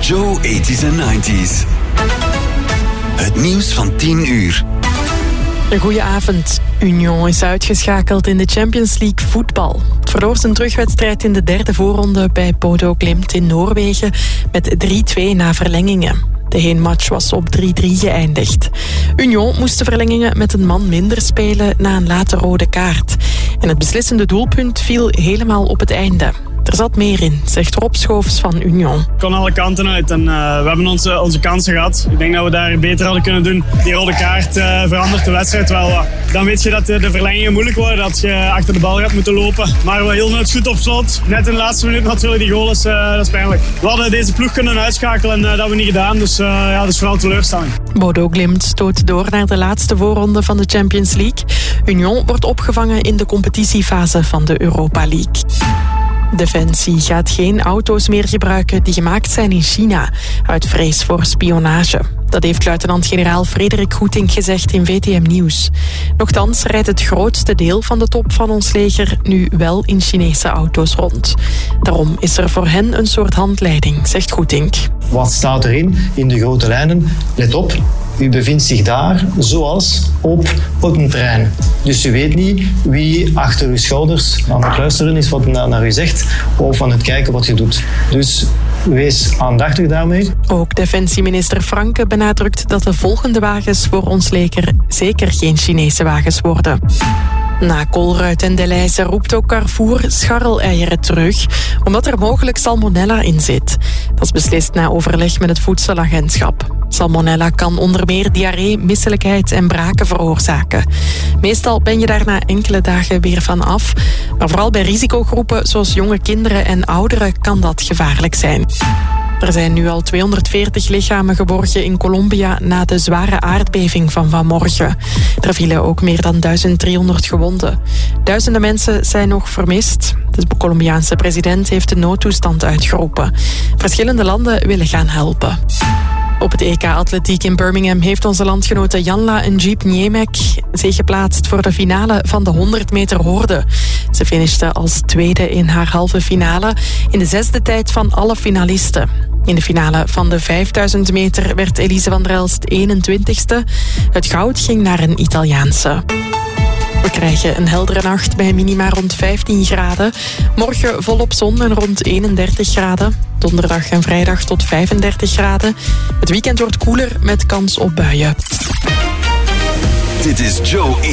Joe 80s en 90s. Het nieuws van 10 uur. Een goeie avond. Union is uitgeschakeld in de Champions League voetbal. Het verloor zijn terugwedstrijd in de derde voorronde bij Bodo Glimt in Noorwegen met 3-2 na verlengingen. De heenmatch was op 3-3 geëindigd. Union moest de verlengingen met een man minder spelen na een late rode kaart. En het beslissende doelpunt viel helemaal op het einde. Er zat meer in, zegt Rob Schoofs van Union. Het kon alle kanten uit en we hebben onze kansen gehad. Ik denk dat we daar beter hadden kunnen doen. Die rode kaart verandert de wedstrijd wel wat. Dan weet je dat de verlengingen moeilijk worden, dat je achter de bal gaat moeten lopen. Maar we hielden het goed op slot. Net in de laatste minuut natuurlijk die goal, dat is pijnlijk. We hadden deze ploeg kunnen uitschakelen en dat hebben we niet gedaan. Dus dat is vooral teleurstelling. Bodo Glimt stoot door naar de laatste voorronde van de Champions League. Union wordt opgevangen in de competitiefase van de Europa League. Defensie gaat geen auto's meer gebruiken die gemaakt zijn in China, uit vrees voor spionage. Dat heeft luitenant-generaal Frederik Goetink gezegd in VTM Nieuws. Nochtans rijdt het grootste deel van de top van ons leger nu wel in Chinese auto's rond. Daarom is er voor hen een soort handleiding, zegt Goetink. Wat staat erin in de grote lijnen? Let op, u bevindt zich daar zoals op een trein. Dus u weet niet wie achter uw schouders aan het luisteren is wat naar u zegt of aan het kijken wat je doet. Dus wees aandachtig daarmee. Ook defensieminister Franke benadrukt dat de volgende wagens voor ons leger zeker geen Chinese wagens worden. Na Colruyt en Delhaize roept ook Carrefour scharreleieren terug, omdat er mogelijk salmonella in zit. Dat is beslist na overleg met het voedselagentschap. Salmonella kan onder meer diarree, misselijkheid en braken veroorzaken. Meestal ben je daar na enkele dagen weer van af. Maar vooral bij risicogroepen zoals jonge kinderen en ouderen kan dat gevaarlijk zijn. Er zijn nu al 240 lichamen geborgen in Colombia na de zware aardbeving van vanmorgen. Er vielen ook meer dan 1300 gewonden. Duizenden mensen zijn nog vermist. De Colombiaanse president heeft de noodtoestand uitgeroepen. Verschillende landen willen gaan helpen. Op het EK Atletiek in Birmingham heeft onze landgenote Janla Njip Niemek zich geplaatst voor de finale van de 100 meter horde. Ze finishte als tweede in haar halve finale in de 6e tijd van alle finalisten. In de finale van de 5000 meter werd Elise van der Elst 21ste. Het goud ging naar een Italiaanse. We krijgen een heldere nacht bij minima rond 15 graden. Morgen volop zon en rond 31 graden. Donderdag en vrijdag tot 35 graden. Het weekend wordt koeler met kans op buien. Dit is Joe